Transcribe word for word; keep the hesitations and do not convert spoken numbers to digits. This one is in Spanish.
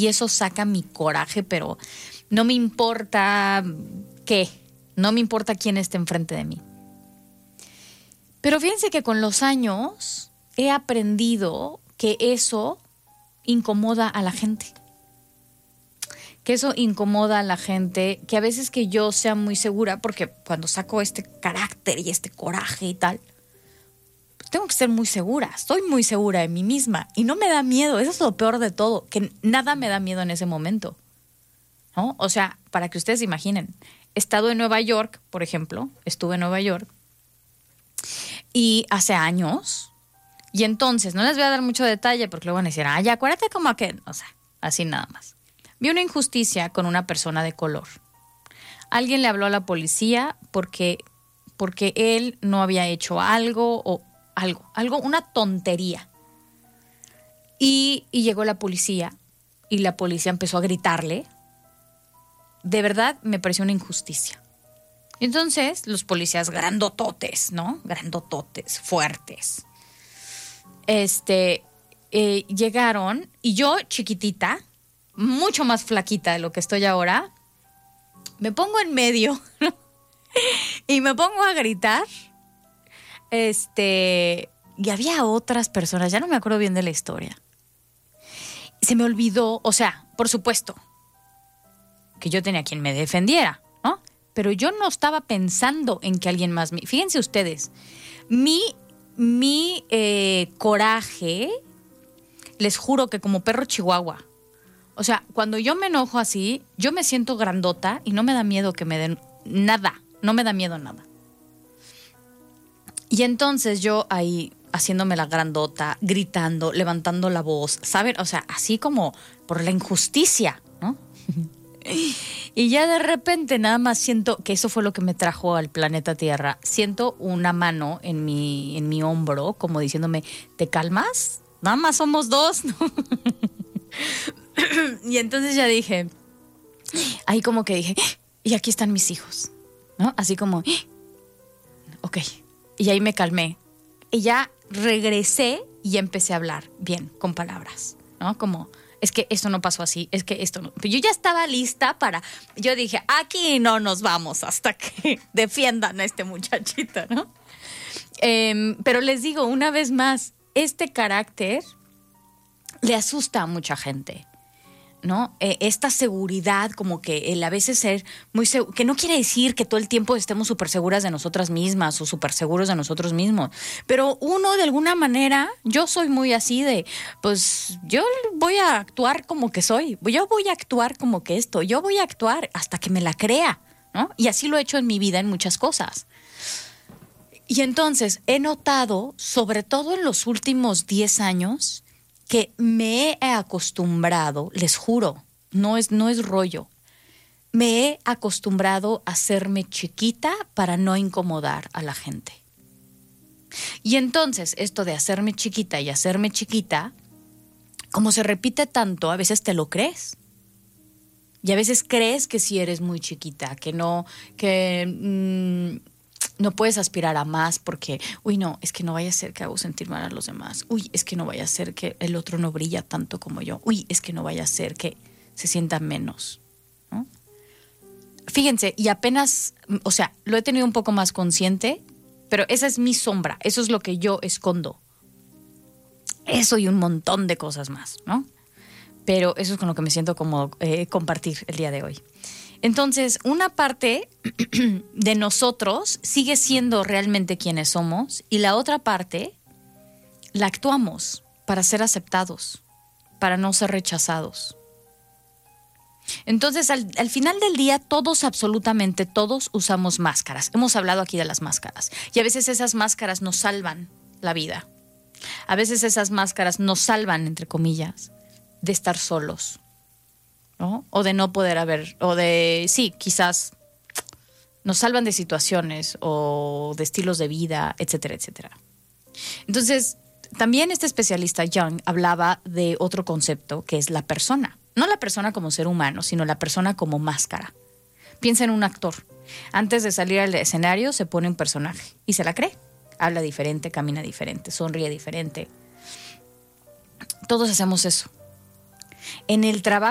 y eso saca mi coraje, pero no me importa qué, no me importa quién esté enfrente de mí. Pero fíjense que con los años he aprendido que eso incomoda a la gente. Que eso incomoda a la gente, que a veces que yo sea muy segura, porque cuando saco este carácter y este coraje y tal, pues tengo que ser muy segura, estoy muy segura de mí misma y no me da miedo, eso es lo peor de todo, que nada me da miedo en ese momento, ¿no? O sea, para que ustedes imaginen, he estado en Nueva York, por ejemplo, estuve en Nueva York y hace años, y entonces, no les voy a dar mucho detalle porque luego van a decir, ay, acuérdate como que, o sea, así nada más. Vi una injusticia con una persona de color. Alguien le habló a la policía porque, porque él no había hecho algo o algo, algo, una tontería. Y, y llegó la policía y la policía empezó a gritarle. De verdad me pareció una injusticia. Entonces los policías grandototes, ¿no? Grandototes, fuertes. Este, eh, llegaron y yo chiquitita, mucho más flaquita de lo que estoy ahora, me pongo en medio y me pongo a gritar. Este, y había otras personas, ya no me acuerdo bien de la historia. Se me olvidó, o sea, por supuesto, que yo tenía quien me defendiera, ¿no? Pero yo no estaba pensando en que alguien más me... Fíjense ustedes, mi, mi eh, coraje, les juro que como perro chihuahua. O sea, cuando yo me enojo así, yo me siento grandota y no me da miedo que me den nada. No me da miedo nada. Y entonces yo ahí haciéndome la grandota, gritando, levantando la voz, ¿saben? O sea, así como por la injusticia, ¿no? Y ya de repente nada más siento que eso fue lo que me trajo al planeta Tierra. Siento una mano en mi, en mi hombro como diciéndome, ¿te calmas? Nada más somos dos, ¿no? Y entonces ya dije, ahí como que dije, y aquí están mis hijos, ¿no? Así como, ok. Y ahí me calmé. Y ya regresé y empecé a hablar bien, con palabras, ¿no? Como, es que esto no pasó así, es que esto no. Pero yo ya estaba lista para, yo dije, aquí no nos vamos hasta que defiendan a este muchachito, ¿no? Eh, pero les digo, una vez más, este carácter le asusta a mucha gente, ¿no? Eh, esta seguridad, como que el a veces ser muy seguro, que no quiere decir que todo el tiempo estemos súper seguras de nosotras mismas o súper seguros de nosotros mismos, pero uno de alguna manera, yo soy muy así de, pues yo voy a actuar como que soy, yo voy a actuar como que esto, yo voy a actuar hasta que me la crea, ¿no? Y así lo he hecho en mi vida en muchas cosas. Y entonces he notado, sobre todo en los últimos diez años, que me he acostumbrado, les juro, no es, no es rollo, me he acostumbrado a hacerme chiquita para no incomodar a la gente. Y entonces esto de hacerme chiquita y hacerme chiquita, como se repite tanto, a veces te lo crees. Y a veces crees que sí eres muy chiquita, que no, que... Mmm, no puedes aspirar a más porque, uy, no, es que no vaya a ser que hago sentir mal a los demás. Uy, es que no vaya a ser que el otro no brilla tanto como yo. Uy, es que no vaya a ser que se sienta menos, ¿no? Fíjense, y apenas, o sea, lo he tenido un poco más consciente, pero esa es mi sombra, eso es lo que yo escondo. Eso y un montón de cosas más, ¿no? Pero eso es con lo que me siento como eh, compartir el día de hoy. Entonces, una parte de nosotros sigue siendo realmente quienes somos y la otra parte la actuamos para ser aceptados, para no ser rechazados. Entonces, al, al final del día, todos, absolutamente todos, usamos máscaras. Hemos hablado aquí de las máscaras y a veces esas máscaras nos salvan la vida. A veces esas máscaras nos salvan, entre comillas, de estar solos, ¿no? O de no poder haber, o de, sí, quizás nos salvan de situaciones o de estilos de vida, etcétera, etcétera. Entonces, también este especialista Jung hablaba de otro concepto que es la persona. No la persona como ser humano, sino la persona como máscara. Piensa en un actor. Antes de salir al escenario se pone un personaje y se la cree. Habla diferente, camina diferente, sonríe diferente. Todos hacemos eso. En el trabajo